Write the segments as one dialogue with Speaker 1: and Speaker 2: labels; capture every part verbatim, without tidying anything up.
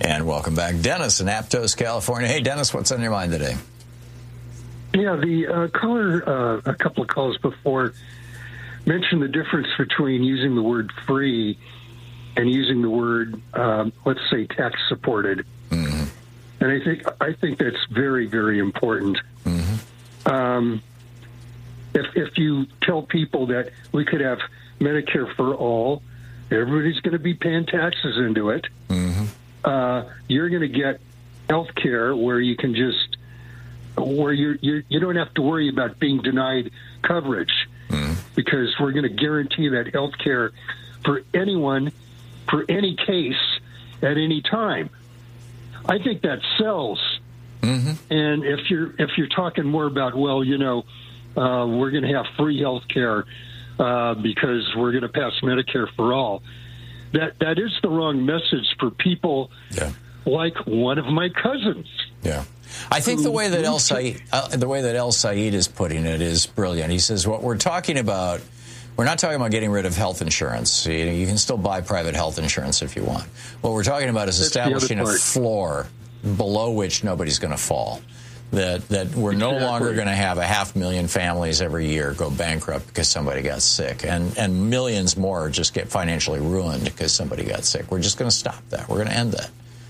Speaker 1: And welcome back, Dennis in Aptos, California. Hey, Dennis, what's on your mind today?
Speaker 2: Yeah, the uh, caller uh, a couple of calls before mentioned the difference between using the word free and using the word, um, let's say, tax supported. Mm-hmm. And I think I think that's very, very important. Mm-hmm. Um, if if you tell people that we could have Medicare for all, everybody's going to be paying taxes into it. Mm-hmm. Uh, you're going to get health care where you can just where you're, you're you don't have to worry about being denied coverage, mm-hmm. because we're going to guarantee that health care for anyone for any case at any time. I think that sells. Mm-hmm. And if you're if you're talking more about, well, you know, uh, we're going to have free health care uh, because we're going to pass Medicare for all, that that is the wrong message for people yeah. like one of my cousins.
Speaker 1: Yeah, I think the way that El Said, uh, the way that El Said is putting it is brilliant. He says what we're talking about. We're not talking about getting rid of health insurance. You know, you can still buy private health insurance if you want. What we're talking about is That's establishing a floor below which nobody's going to fall. That that we're exactly. no longer going to have a half million families every year go bankrupt because somebody got sick, and and millions more just get financially ruined because somebody got sick. We're just going to stop that. We're going to end that.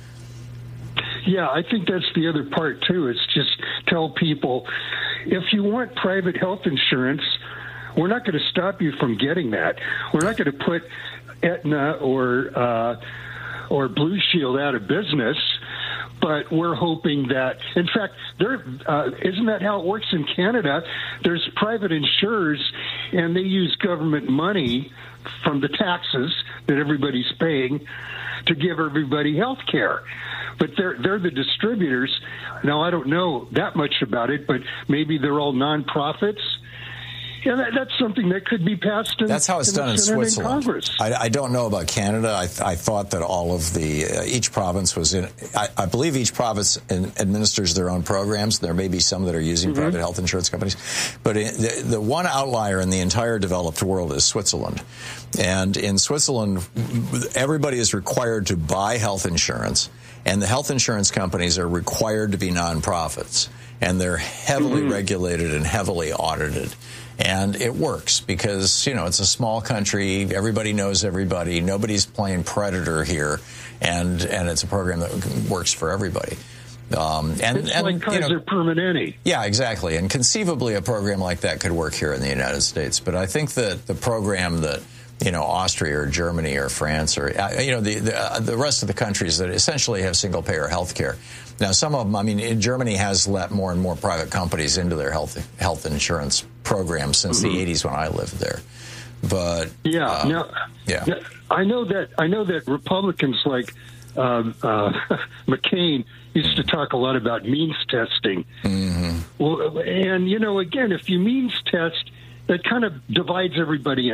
Speaker 2: Yeah, I think that's the other part too. It's just tell people, if you want private health insurance, we're not going to stop you from getting that. We're not going to put Aetna or uh, or Blue Shield out of business, but we're hoping that, in fact, there uh, isn't that how it works in Canada? There's private insurers, and they use government money from the taxes that everybody's paying to give everybody health care. But they're they're the distributors. Now, I don't know that much about it, but maybe they're all nonprofits. Yeah, that, that's something that could be passed in
Speaker 1: That's how it's
Speaker 2: in
Speaker 1: done in Switzerland.
Speaker 2: I,
Speaker 1: I don't know about Canada. I, I thought that all of the, uh, each province was in, I, I believe each province in, administers their own programs. There may be some that are using mm-hmm. private health insurance companies. But in, the, the one outlier in the entire developed world is Switzerland. And in Switzerland, everybody is required to buy health insurance, and the health insurance companies are required to be nonprofits. And they're heavily mm-hmm. regulated and heavily audited. And it works because, you know, it's a small country. Everybody knows everybody. Nobody's playing predator here. And and it's a program that works for everybody. Um, and,
Speaker 2: it's
Speaker 1: and,
Speaker 2: like Kaiser
Speaker 1: you know,
Speaker 2: Permanente.
Speaker 1: Yeah, exactly. And conceivably a program like that could work here in the United States. But I think that the program that, you know, Austria or Germany or France or, you know, the the, uh, the rest of the countries that essentially have single-payer health care. Now, some of them, I mean, Germany has let more and more private companies into their health health insurance program since mm-hmm. the eighties when I lived there. But
Speaker 2: yeah,
Speaker 1: uh,
Speaker 2: now,
Speaker 1: yeah,
Speaker 2: now, I know that I know that Republicans like um, uh, McCain used to talk a lot about means testing. Mm-hmm. Well, and you know, again, if you means test, that kind of divides everybody